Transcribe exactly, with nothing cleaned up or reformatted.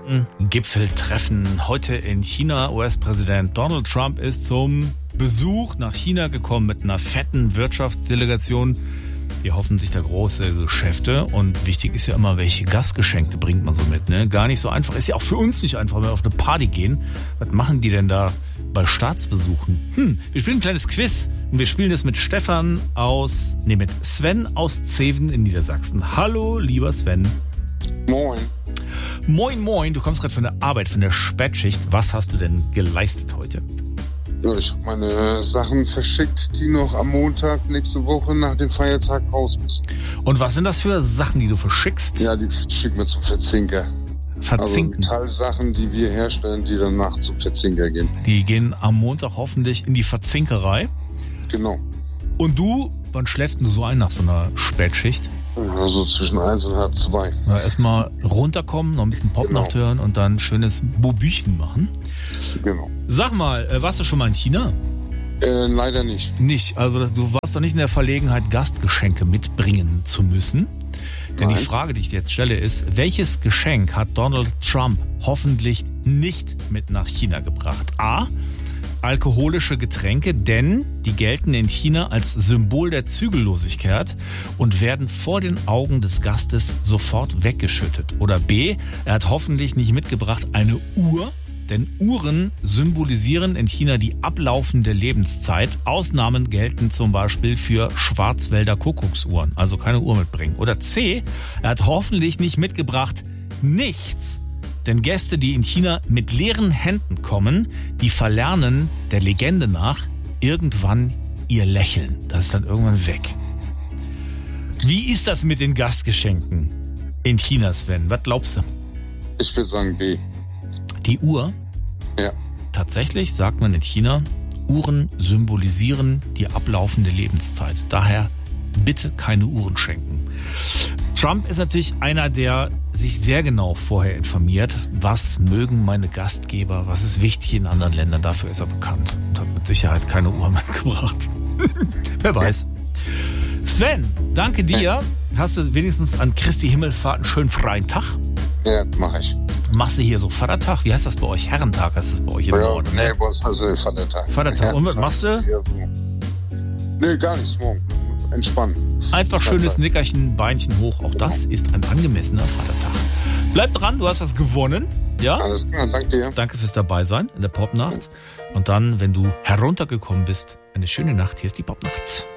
Gipfeltreffen heute in China. U S-Präsident Donald Trump ist zum Besuch nach China gekommen mit einer fetten Wirtschaftsdelegation. Die hoffen sich da große Geschäfte. Und wichtig ist ja immer, welche Gastgeschenke bringt man so mit. Ne? Gar nicht so einfach. Ist ja auch für uns nicht einfach, wenn wir auf eine Party gehen. Was machen die denn da bei Staatsbesuchen? Hm, wir spielen ein kleines Quiz. Und wir spielen das mit Stefan aus, nee, mit Sven aus Zeven in Niedersachsen. Hallo, lieber Sven. Moin. Moin, moin. Du kommst gerade von der Arbeit, von der Spätschicht. Was hast du denn geleistet heute? Ja, ich habe meine Sachen verschickt, die noch am Montag nächste Woche nach dem Feiertag raus müssen. Und was sind das für Sachen, die du verschickst? Ja, die schicken wir zum Verzinker. Verzinken? Also Metallsachen, die wir herstellen, die danach zum Verzinker gehen. Die gehen am Montag hoffentlich in die Verzinkerei. Genau. Und du, wann schläfst du so ein nach so einer Spätschicht? Also zwischen eins und halb zwei. Ja, erstmal runterkommen, noch ein bisschen Popnacht Genau. hören und dann schönes Bobüchen machen. Genau. Sag mal, äh, warst du schon mal in China? Äh, leider nicht. Nicht. Also du warst doch nicht in der Verlegenheit, Gastgeschenke mitbringen zu müssen. Denn Nein. die Frage, die ich dir jetzt stelle, ist, welches Geschenk hat Donald Trump hoffentlich nicht mit nach China gebracht? A. Alkoholische Getränke, denn die gelten in China als Symbol der Zügellosigkeit und werden vor den Augen des Gastes sofort weggeschüttet. Oder B. Er hat hoffentlich nicht mitgebracht eine Uhr, denn Uhren symbolisieren in China die ablaufende Lebenszeit. Ausnahmen gelten zum Beispiel für Schwarzwälder Kuckucksuhren, also keine Uhr mitbringen. Oder C. Er hat hoffentlich nicht mitgebracht nichts. Denn Gäste, die in China mit leeren Händen kommen, die verlernen der Legende nach irgendwann ihr Lächeln. Das ist dann irgendwann weg. Wie ist das mit den Gastgeschenken in China, Sven? Was glaubst du? Ich würde sagen B. Die Uhr? Ja. Tatsächlich sagt man in China, Uhren symbolisieren die ablaufende Lebenszeit. Daher bitte keine Uhren schenken. Trump ist natürlich einer, der sich sehr genau vorher informiert, was mögen meine Gastgeber, was ist wichtig in anderen Ländern. Dafür ist er bekannt und hat mit Sicherheit keine Uhr mitgebracht. Wer weiß. Sven, danke dir. Hast du wenigstens an Christi Himmelfahrt einen schönen freien Tag? Ja, mache ich. Machst du hier so Vatertag? Wie heißt das bei euch? Herrentag heißt es bei euch im Ja, Norden, ne? nee, bei uns hast du Vatertag. Vatertag. Und was machst du? Ja, so. Nee, gar nichts, morgen. Entspannen. Einfach schönes Freizeit. Nickerchen, Beinchen hoch. Auch das ist ein angemessener Vatertag. Bleib dran, du hast was gewonnen. Ja? Alles klar, danke dir. Danke fürs Dabeisein in der Popnacht. Und dann, wenn du heruntergekommen bist, eine schöne Nacht. Hier ist die Popnacht.